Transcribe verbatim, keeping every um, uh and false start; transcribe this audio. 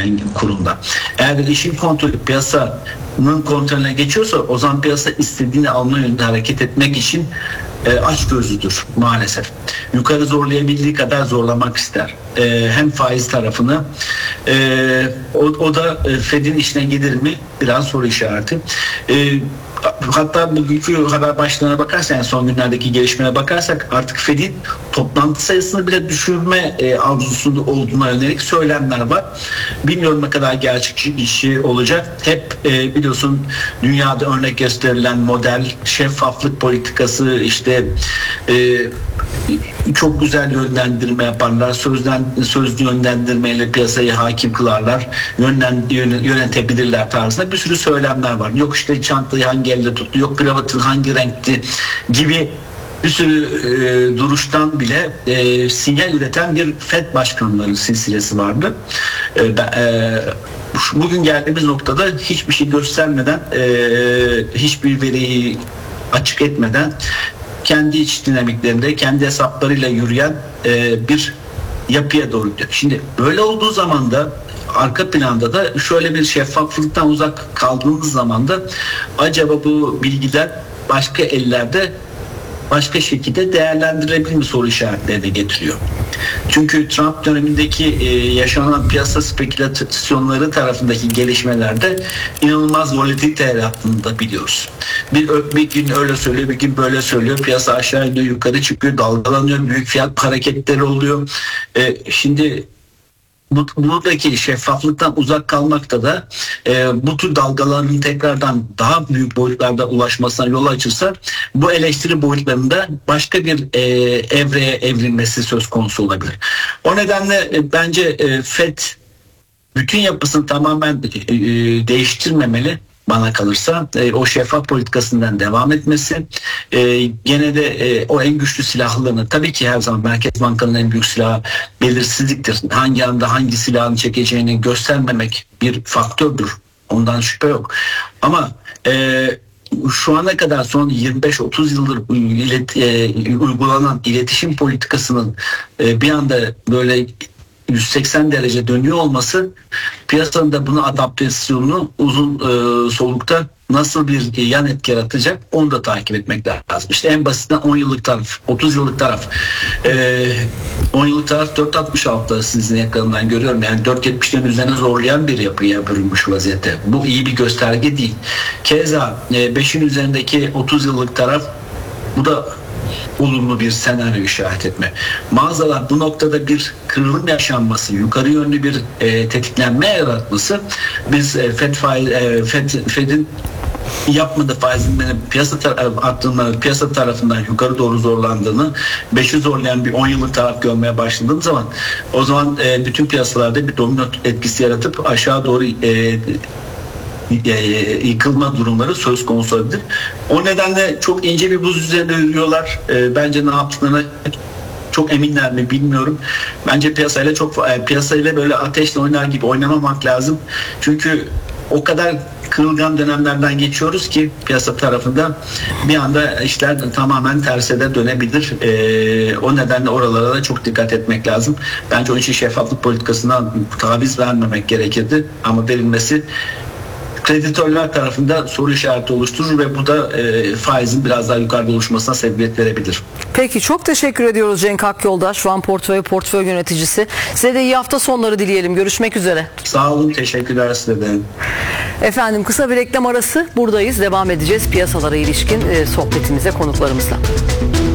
yani kurumda. Eğer işin kontrolü piyasanın kontrolüne geçiyorsa o zaman piyasa istediğini alma yönünde hareket etmek için e, açgözlüdür maalesef. Yukarı zorlayabildiği kadar zorlamak ister. E, hem faiz tarafını e, o, o da e, Fed'in işine gelir mi? Biraz soru işareti. E, Hatta bugünkü haber başlığına bakarsak, yani son günlerdeki gelişmelere bakarsak artık Fed'in toplantı sayısını bile düşürme e, arzusunda olduğuna yönelik söylemler var. Bilmiyorum ne kadar gerçekçi bir şey olacak. Hep e, biliyorsun dünyada örnek gösterilen model şeffaflık politikası, işte e, çok güzel yönlendirme yaparlar. Sözden, sözlü yönlendirmeyle piyasayı hakim kılarlar. Yönlen, yönetebilirler tarzında bir sürü söylemler var. Yok işte çantayı hangi elde tuttu, yok kravatın hangi renkti gibi bir sürü e, duruştan bile e, sinyal üreten bir Fed başkanları silsilesi vardı. E, ben, e, bugün geldiğimiz noktada hiçbir şey göstermeden, e, hiçbir veriyi açık etmeden, kendi iç dinamiklerinde, kendi hesaplarıyla yürüyen e, bir yapıya doğru gidiyor. Şimdi böyle olduğu zaman da arka planda da şöyle bir şeffaflıktan uzak kaldığımız zaman da acaba bu bilgiler başka ellerde başka şekilde değerlendirilebilir mi soru işaretleri de getiriyor. Çünkü Trump dönemindeki e, yaşanan piyasa spekülasyonları tarafındaki gelişmelerde inanılmaz volatilite yarattığını da biliyoruz. Bir, bir gün öyle söylüyor, bir gün böyle söylüyor. Piyasa aşağı iniyor, yukarı çıkıyor, dalgalanıyor, büyük fiyat hareketleri oluyor. E, şimdi Bu, buradaki şeffaflıktan uzak kalmakta da e, bu tür dalgaların tekrardan daha büyük boyutlarda ulaşmasına yol açırsa bu eleştiri boyutlarında başka bir e, evreye evrilmesi söz konusu olabilir. O nedenle e, bence e, Fed bütün yapısını tamamen e, e, değiştirmemeli. Bana kalırsa e, o şeffaf politikasından devam etmesi, e, gene de e, o en güçlü silahlarını, tabii ki her zaman Merkez Bankası'nın en büyük silahı belirsizliktir. Hangi anda hangi silahını çekeceğini göstermemek bir faktördür. Ondan şüphe yok. Ama e, şu ana kadar son yirmi beş otuz yıldır ilet, e, uygulanan iletişim politikasının e, bir anda böyle yüz seksen derece dönüyor olması piyasanın da buna adaptasyonunu uzun e, solukta nasıl bir yan etki yaratacak onu da takip etmek lazım. İşte en basitinden on yıllık taraf, otuz yıllık taraf. E, on yıllık taraf dört altmış altı sizin yakınından görüyorum. Yani dört yetmişlerin üzerine zorlayan bir yapıya bürünmüş vaziyette. Bu iyi bir gösterge değil. Keza e, beşin üzerindeki otuz yıllık taraf, bu da olumlu bir senaryo işaret etme. Mağazalar bu noktada bir kırılım yaşanması, yukarı yönlü bir e, tetiklenme yaratması, biz e, Fed faiz, e, Fed, Fed'in yapmadığı faizin piyasa tar- arttığını, piyasa tarafından yukarı doğru zorlandığını, beşi zorlayan bir on yıllık taraf görmeye başladığım zaman, o zaman e, bütün piyasalarda bir domino etkisi yaratıp aşağı doğru e, yıkılma durumları söz konusu olabilir. O nedenle çok ince bir buz üzerinde yürüyorlar. E, bence ne yaptıklarına çok eminler mi bilmiyorum. Bence piyasayla çok piyasayla böyle ateşle oynar gibi oynamamak lazım. Çünkü o kadar kırılgan dönemlerden geçiyoruz ki piyasa tarafında bir anda işler tamamen terse de dönebilir. Ee, o nedenle oralara da çok dikkat etmek lazım. Bence o için şeffaflık politikasından taviz vermemek gerekirdi. Ama verilmesi kreditörler tarafında soru işareti oluşturur ve bu da e, faizin biraz daha yukarıda oluşmasına sebebiyet verebilir. Peki, çok teşekkür ediyoruz Cenk Akyoldaş, Van Portföy Portföy Yöneticisi. Size de iyi hafta sonları dileyelim. Görüşmek üzere. Sağ olun, teşekkürler size de. Efendim, kısa bir reklam arası, buradayız. Devam edeceğiz piyasalara ilişkin e, sohbetimize konuklarımızla.